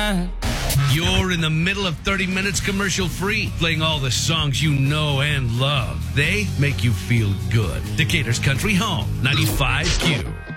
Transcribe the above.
time. You're in the middle of 30 minutes commercial free, playing all the songs you know and love. They make you feel good. Decatur's Country Home, 95Q.